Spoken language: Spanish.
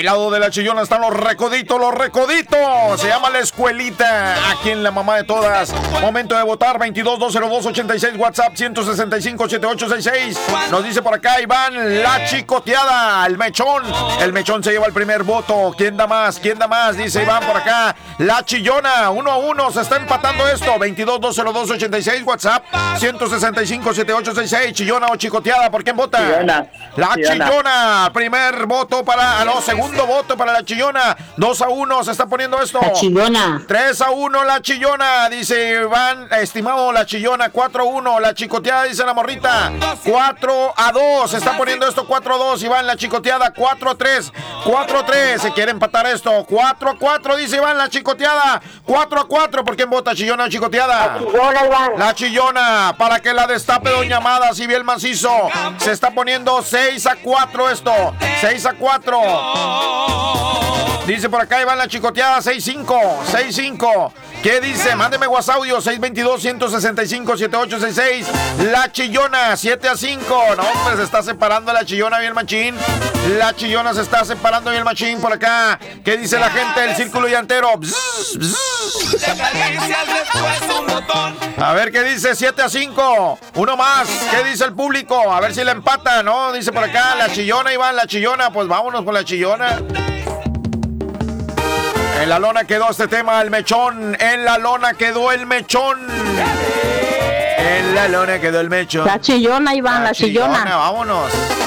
Al lado de la chillona están los recoditos, los recoditos. Se llama La Escuelita. Aquí en la mamá de todas. Momento de votar. 22-202-86. WhatsApp 165-7866. Nos dice por acá Iván, La Chicoteada. El Mechón. El Mechón se lleva el primer voto. ¿Quién da más? ¿Quién da más? Dice Iván por acá. La Chillona. 1-1. Se está empatando esto. 22-202-86. WhatsApp 165-7866. Chillona o Chicoteada. ¿Por quién vota? Chillona. La Chillona. Primer voto para... No, segundo voto para la Chillona. 2-1 se está poniendo esto. La Chillona. 3-1 la Chillona, dice Iván, estimado la Chillona. 4-1 la Chicoteada, dice la morrita. 4-2 se está poniendo esto. 4-2 Iván, la Chicoteada. 4-3 se quiere empatar esto. 4-4 dice Iván, la Chicoteada. 4-4, ¿por quién vota, Chillona o Chicoteada? La Chillona, Iván. La Chillona, para que la destape doña Amada, si bien macizo. Se está poniendo 6-4 esto. 6-4. Dice por acá Iván, la Chicoteada. 6-5. ¿Qué dice? Mándeme WhatsApp audio 622-165-7866. La Chillona 7-5. No, pues se está separando la Chillona bien machín. La Chillona se está separando bien machín por acá. ¿Qué dice la gente del círculo llantero? Bzz, bzz. A ver qué dice. 7-5. Uno más. ¿Qué dice el público? A ver si le empata, ¿no? Dice por acá la Chillona, Iván, la Chillona. Pues vámonos con la Chillona. En la lona quedó este tema, el Mechón. En la lona quedó el Mechón. En la lona quedó el Mechón. La Chillona, Iván, la Chillona. Vámonos.